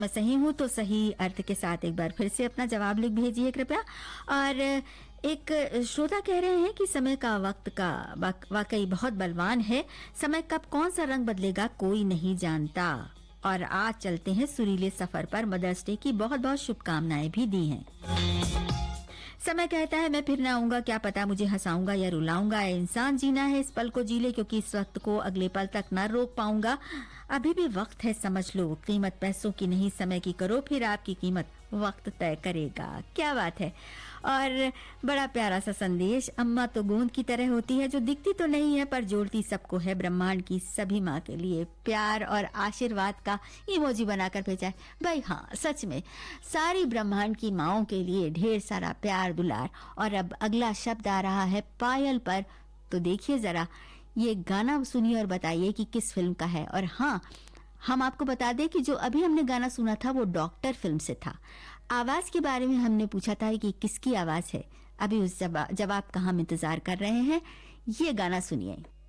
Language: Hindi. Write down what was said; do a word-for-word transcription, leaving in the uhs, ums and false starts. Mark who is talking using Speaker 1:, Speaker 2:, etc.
Speaker 1: मैं सही हूँ तो सही अर्थ के साथ एक बार फिर से अपना जवाब लिख भेजिए कृपया। और एक श्रोता कह रहे हैं कि समय का वक्त का वाक, वाकई बहुत बलवान है। समय कब कौन सा रंग बदलेगा कोई नहीं जानता। और आज चलते हैं सुरीले सफर पर। मदर्स डे की बहुत बहुत शुभकामनाएं भी दी हैं। समय कहता है मैं फिर ना आऊंगा, क्या पता मुझे हंसाऊंगा या रुलाऊंगा। इंसान जीना है इस पल को जी ले, क्योंकि इस वक्त को अगले पल तक ना रोक पाऊंगा। अभी भी वक्त है समझ लो, कीमत पैसों की नहीं समय की करो, फिर आपकी कीमत वक्त तय करेगा। क्या बात है। और बड़ा प्यारा सा संदेश। अम्मा तो गोंद की तरह होती है जो दिखती तो नहीं है पर जोड़ती सबको है। ब्रह्मांड की सभी माँ के लिए प्यार और आशीर्वाद का इमोजी बनाकर भेजा है। भाई हाँ, सच में सारी ब्रह्मांड की माँओं के लिए ढेर सारा प्यार दुलार। और अब अगला शब्द आ रहा है पायल पर, तो देखिए जरा ये गाना सुनिए और बताइए कि किस फिल्म का है। और हाँ, हम आपको बता दें कि जो अभी हमने गाना सुना था वो डॉक्टर फिल्म से था। आवाज के बारे में हमने पूछा था कि किसकी आवाज है। अभी उस जवाब जवाब का हम इंतजार कर रहे हैं। ये गाना सुनिए।